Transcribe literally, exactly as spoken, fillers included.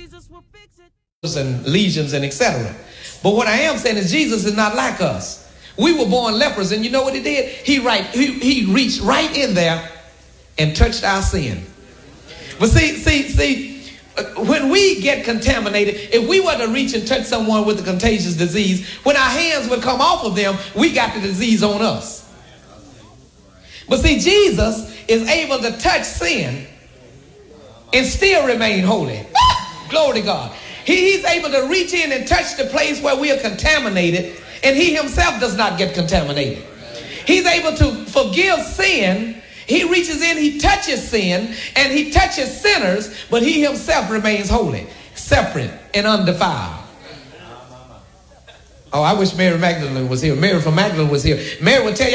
and lesions and et cetera. But what I am saying is Jesus is not like us. We were born lepers, and you know what he did? He right he, he reached right in there and touched our sin. But see, see, see, when we get contaminated, if we were to reach and touch someone with a contagious disease, when our hands would come off of them, we got the disease on us. But see, Jesus is able to touch sin and still remain holy. Glory to God. He, he's able to reach in and touch the place where we are contaminated, and he himself does not get contaminated. He's able to forgive sin. He reaches in, he touches sin, and he touches sinners, but he himself remains holy, separate, and undefiled. Oh, I wish Mary Magdalene was here. Mary from Magdalene was here. Mary would tell you,